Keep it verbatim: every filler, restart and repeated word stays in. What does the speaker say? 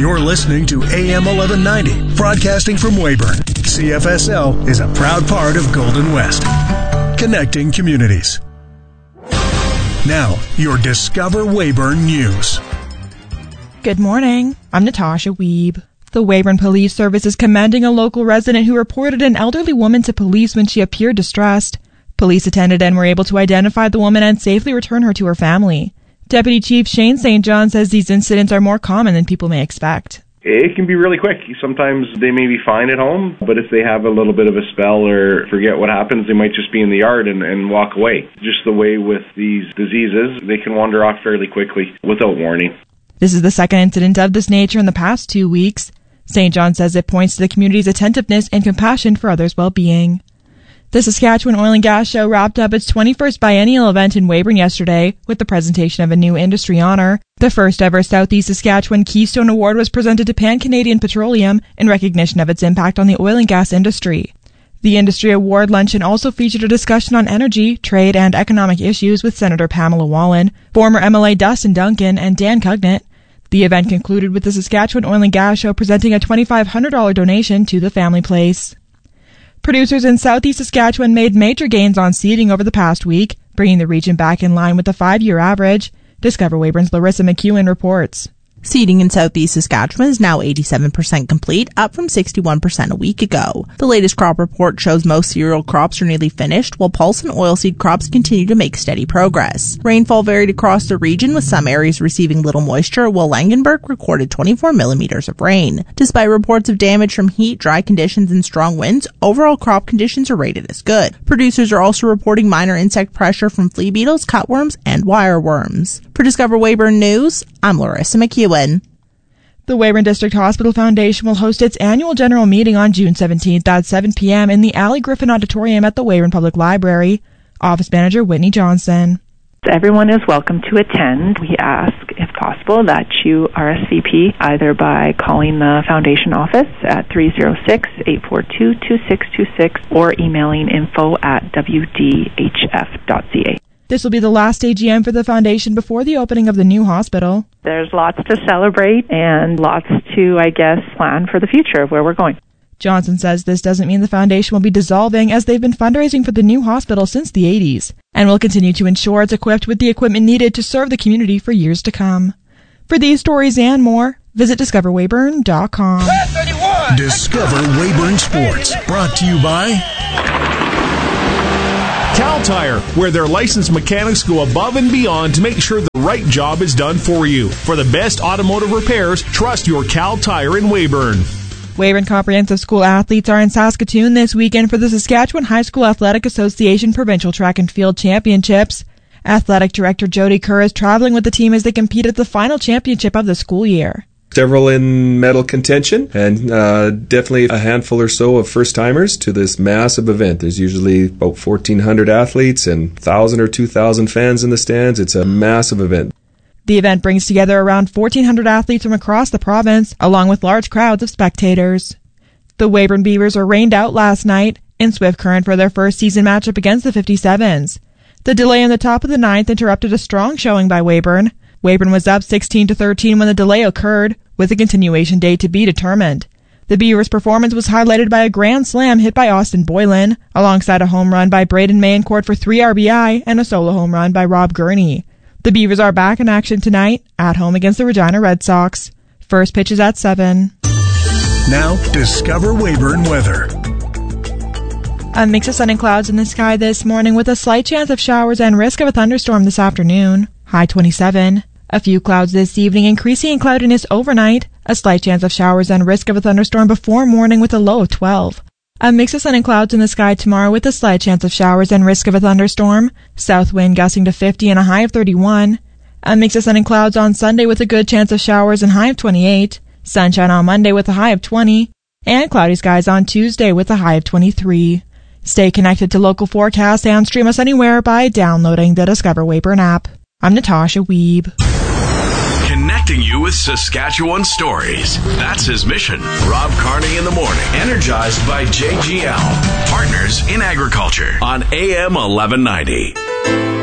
You're listening to A M eleven ninety, broadcasting from Weyburn. C F S L is a proud part of Golden West, connecting communities. Now, your Discover Weyburn News. Good morning. I'm Natasha Wiebe. The Weyburn Police Service is commending a local resident who reported an elderly woman to police when she appeared distressed. Police attended and were able to identify the woman and safely return her to her family. Deputy Chief Shane Saint John says these incidents are more common than people may expect. It can be really quick. Sometimes they may be fine at home, but if they have a little bit of a spell or forget what happens, they might just be in the yard and, and walk away. Just the way with these diseases, they can wander off fairly quickly without warning. This is the second incident of this nature in the past two weeks. Saint John says it points to the community's attentiveness and compassion for others' well-being. The Saskatchewan Oil and Gas Show wrapped up its twenty-first biennial event in Weyburn yesterday with the presentation of a new industry honor. The first ever Southeast Saskatchewan Keystone Award was presented to Pan-Canadian Petroleum in recognition of its impact on the oil and gas industry. The Industry Award luncheon also featured a discussion on energy, trade, and economic issues with Senator Pamela Wallin, former M L A Dustin Duncan, and Dan Cugnett. The event concluded with the Saskatchewan Oil and Gas Show presenting a twenty-five hundred dollars donation to the family place. Producers in Southeast Saskatchewan made major gains on seeding over the past week, bringing the region back in line with the five-year average. Discover Weyburn's Larissa McEwen reports. Seeding in Southeast Saskatchewan is now eighty-seven percent complete, up from sixty-one percent a week ago. The latest crop report shows most cereal crops are nearly finished, while pulse and oilseed crops continue to make steady progress. Rainfall varied across the region, with some areas receiving little moisture, while Langenberg recorded twenty-four millimeters of rain. Despite reports of damage from heat, dry conditions, and strong winds, overall crop conditions are rated as good. Producers are also reporting minor insect pressure from flea beetles, cutworms, and wireworms. For Discover Weyburn News, I'm Larissa McEwen. The Weyburn District Hospital Foundation will host its annual general meeting on June seventeenth at seven p.m. in the Allie Griffin Auditorium at the Weyburn Public Library. Office Manager Whitney Johnson. Everyone is welcome to attend. We ask, if possible, that you R S V P either by calling the Foundation office at three oh six, eight four two, two six two six or emailing info at w d h f dot c a. This will be the last A G M for the Foundation before the opening of the new hospital. There's lots to celebrate and lots to, I guess, plan for the future of where we're going. Johnson says this doesn't mean the Foundation will be dissolving, as they've been fundraising for the new hospital since the eighties, and will continue to ensure it's equipped with the equipment needed to serve the community for years to come. For these stories and more, visit discover weyburn dot com. Discover Weyburn Sports, brought to you by Cal Tire, where their licensed mechanics go above and beyond to make sure the right job is done for you. For the best automotive repairs, trust your Cal Tire in Weyburn. Weyburn Comprehensive School athletes are in Saskatoon this weekend for the Saskatchewan High School Athletic Association Provincial Track and Field Championships. Athletic Director Jody Kerr is traveling with the team as they compete at the final championship of the school year. Several in medal contention, and uh, definitely a handful or so of first-timers to this massive event. There's usually about fourteen hundred athletes and one thousand or two thousand fans in the stands. It's a massive event. The event brings together around fourteen hundred athletes from across the province, along with large crowds of spectators. The Weyburn Beavers were rained out last night in Swift Current for their first season matchup against the fifty-sevens. The delay in the top of the ninth interrupted a strong showing by Weyburn. Weyburn was up sixteen to thirteen when the delay occurred, with a continuation date to be determined. The Beavers' performance was highlighted by a grand slam hit by Austin Boylan, alongside a home run by Braden Mayencourt for three R B I and a solo home run by Rob Gurney. The Beavers are back in action tonight, at home against the Regina Red Sox. First pitch is at seven. Now, Discover Weyburn weather. A mix of sun and clouds in the sky this morning with a slight chance of showers and risk of a thunderstorm this afternoon. High twenty-seven. A few clouds this evening, increasing in cloudiness overnight. A slight chance of showers and risk of a thunderstorm before morning with a low of twelve. A mix of sun and clouds in the sky tomorrow with a slight chance of showers and risk of a thunderstorm. South wind gusting to fifty and a high of thirty-one. A mix of sun and clouds on Sunday with a good chance of showers and high of twenty-eight. Sunshine on Monday with a high of twenty. And cloudy skies on Tuesday with a high of twenty-three. Stay connected to local forecasts and stream us anywhere by downloading the Discover Weyburn app. I'm Natasha Wiebe. Connecting you with Saskatchewan stories. That's his mission. Rob Carney in the morning. Energized by J G L. Partners in Agriculture on A M eleven ninety.